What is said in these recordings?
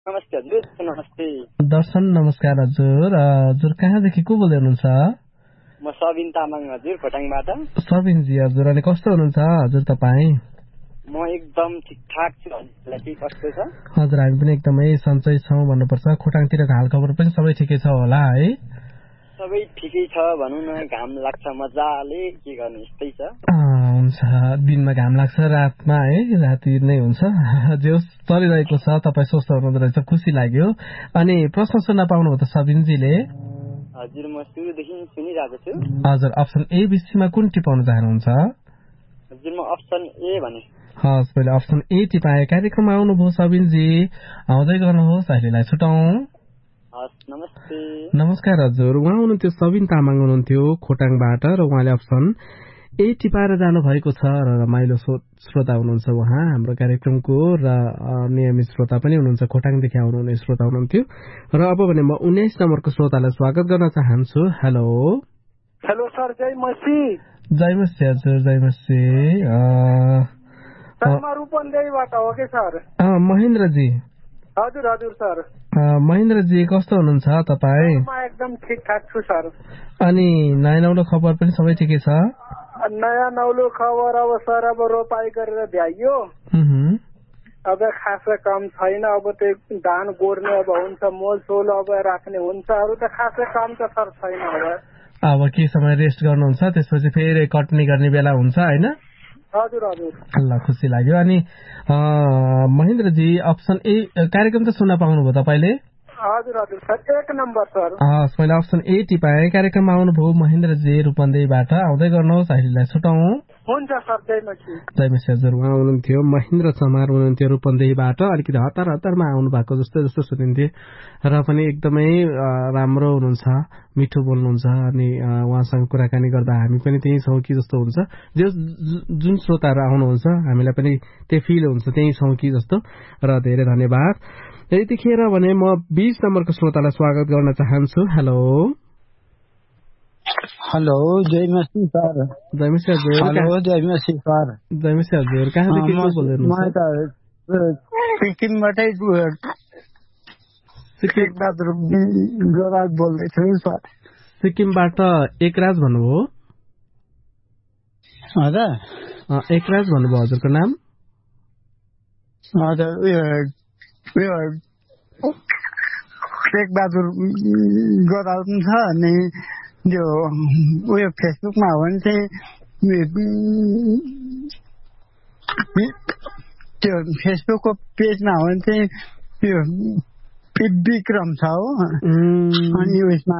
नमस्ते हजुर। नमस्ते दर्शन, नमस्कार हजुर। हजुर कहाँदेखि को बोल्दै हुनुहुन्छ? म सबिन तामाङ हजुर, खोटाङबाट। सबिनजी हजुर, अनि कस्तो हुनुहुन्छ हजुर तपाईँ? म एकदम ठिकठाक छु। हजुरलाई के कस्तो छ? हजुर हामी पनि एकदमै सन्चै छौँ भन्नुपर्छ। खोटाङतिरको हालखबर पनि सबै ठिकै छ होला है? सबै ठिकै छ भनौँ न। घाम लाग्छ मजाले, के गर्नु यस्तै छ। हुन्छ, दिनमा घाम लाग्छ, रातमा है राति नै हुन्छ। जे चलिरहेको छ, तपाईँ स्वस्थ हुनुहुँदो रहेछ, खुसी लाग्यो। अनि प्रश्न सुन्न पाउनुभयो त सबिनजीले? हजुर म सुरुदेखि सुनिरहेको छु। हजुर, अप्सन ए बीसीमा कुन टिपाउन चाहनुहुन्छ? हजुर म अप्सन ए भने। हस्, पहिले अप्सन ए टिपाए। कार्यक्रममा आउनुभयो सबिनजी, आउँदै गर्नुहोस्, अहिलेलाई छुटाउँ। हस्, नमस्ते। नमस्कार हजुर। उहाँ हुनुहुन्थ्यो सबिन तामाङ हुनुहुन्थ्यो खोटाङबाट, र उहाँले अप्सन ए टिपाएर जानुभएको छ। र रमाइलो श्रोता हुनुहुन्छ उहाँ हाम्रो कार्यक्रमको, र नियमित श्रोता पनि हुनुहुन्छ, खोटाङदेखि आउनुहुने श्रोता हुनुहुन्थ्यो। र अब भने म 19 नम्बरको श्रोतालाई स्वागत गर्न चाहन्छु। हेलो हेलो सर, जय मसी। जय मसी हजुर, जय मसी। रूपन्देहीबाट हो कि सर? महेन्द्रजी। हजुर हजुर सर। महेन्द्रजी कस्तो हुनुहुन्छ तपाईँ? म एकदम ठिकठाक छु सर। अनि नयाँ नौलो खबर पनि सबै ठिकै छ? नयाँ नौलो खबर अब सर, अब रोपाई गरेर भ्याइयो। अब खासै काम छैन। अब त्यो धान गोड्ने अब हुन्छ, मोलसोल अब राख्ने हुन्छ। अरू त खासै काम त सर छैन। अब के समय रेस्ट गर्नुहुन्छ, त्यसपछि फेरि कटनी गर्ने बेला हुन्छ होइन? हजुर हजुर। ल, खुसी लाग्यो। अनि महेन्द्रजी अप्सन ए कार्यक्रम त सुन्न पाउनुभयो तपाईँले? हजुर हजुर सर, 1 नम्बर सर। मैले अप्सन ए टिपाएँ। कार्यक्रममा आउनुभयो महेन्द्रजी रूपन्देहीबाट, आउँदै गर्नुहोस्, अहिलेलाई छुटाउँ। हुन्छ सर, जय मसी। जय मसी हजुर। उहाँ हुनुहुन्थ्यो महेन्द्र चमार हुनुहुन्थ्यो रूपन्देहीबाट। अलिकति हतारमा आउनु भएको जस्तो सुनिन्थ्यो, र पनि एकदमै राम्रो हुनुहुन्छ, मिठो बोल्नुहुन्छ। अनि उहाँसँग कुराकानी गर्दा हामी पनि त्यही छौँ कि जस्तो हुन्छ। जुन श्रोताहरू आउनुहुन्छ हामीलाई पनि त्यो फिल हुन्छ, त्यही छौँ कि जस्तो। र धेरै धन्यवाद। यतिखेर भने म 20 नम्बरको श्रोतालाई स्वागत गर्न चाहन्छु। हेलो हेलो, जय मसी सर। जय मसी हजुर। हेलो, जय मसी सर। जय मसी हजुर। कहाँदेखि को बोल्दै हुनुहुन्छ? सिक्किमबाटै एकराज बोल्दैछु सर। सिक्किमबाट एकराज भन्नुभयो? हजुर, एकराज भन्नुभयो हजुरको नाम? हजुर, उयो टेकबहादुर गोदाल पनि छ। अनि त्यो उयो फेसबुकमा हो भने चाहिँ त्यो फेसबुकको पेजमा हो भने चाहिँ त्यो विक्रम छ हो। अनि उयसमा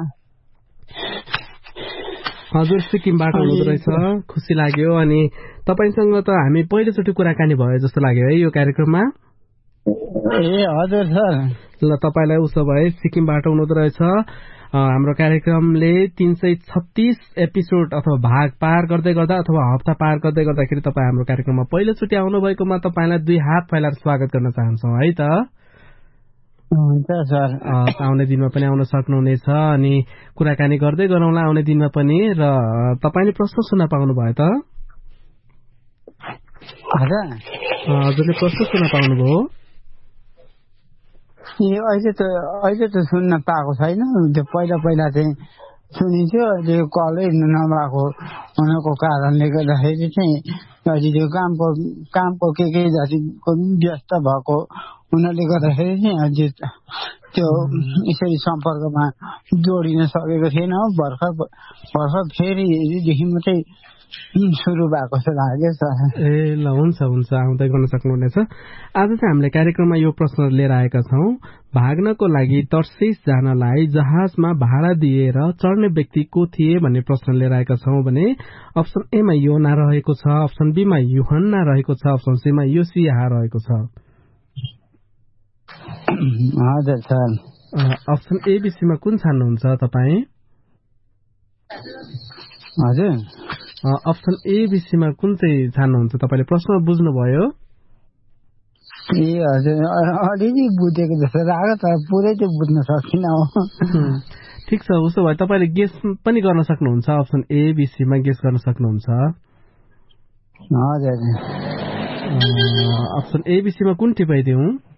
हजुर सिक्किमबाट हुनुहुँदो रहेछ, खुसी लाग्यो। अनि तपाईँसँग त हामी पहिलोचोटि कुराकानी भयो जस्तो लाग्यो है यो कार्यक्रममा? ए हजुर सर। ल, तपाईँलाई उसो भए सिक्किमबाट हुनुहुँदो रहेछ। हाम्रो कार्यक्रमले 336 एपिसोड अथवा भाग पार गर्दै गर्दा अथवा हप्ता पार गर्दै गर्दाखेरि तपाईँ हाम्रो कार्यक्रममा पहिलोचोटि आउनुभएकोमा तपाईँलाई 2 हात फैलाएर स्वागत गर्न चाहन्छौँ है त। हुन्छ सर। आउने दिनमा पनि आउन सक्नुहुनेछ, अनि कुराकानी गर्दै गरौँला आउने दिनमा पनि। र तपाईँले प्रश्न सुन्न पाउनुभयो त? हजुरले प्रश्न सुन्न पाउनुभयो? अहिले त सुन्न पाएको छैन। त्यो पहिला चाहिँ सुनिन्थ्यो, त्यो कलै नभएको हुनको कारणले गर्दाखेरि चाहिँ अहिले त्यो कामको के जतिको व्यस्त भएको हुनाले गर्दाखेरि चाहिँ अहिले त्यो यसरी सम्पर्कमा जोडिन सकेको थिएन। भर्खर फेरि हिजोदेखि मात्रै सुरु भएको जस्तो लाग्यो सर। ए ल, हुन्छ आउँदै गर्न सक्नुहुनेछ। आज चाहिँ हामीले कार्यक्रममा यो प्रश्न लिएर आएका छौँ। भाग्नको लागि तर्सिस जानलाई जहाजमा भाडा दिएर चढ्ने व्यक्ति को थिए भन्ने प्रश्न लिएर आएका छौँ भने अप्सन ए मा योना रहेको छ, अप्सन बी मा युहन्ना रहेको छ, अप्सन सी मा योसियाह रहेको छ। हजुर sir. Option A B C मा कुन छान्नुहुन्छ तपाईँ? हजुर, अप्सन ए बी सी मा कुन चाहिँ छान्नुहुन्छ तपाईँले? प्रश्न बुझ्नुभयो? ए हजुर, अलिअलि बुझेको जस्तो लाग्यो तर पुरै चाहिँ बुझ्न सकिनँ। ठिक छ, उसो भए तपाईँले गेस पनि गर्न सक्नुहुन्छ। अप्सन ए बी सी मा गेस गर्न सक्नुहुन्छ। हजुर, अप्सन ए बी सी मा कुन टिपाइदिउँ?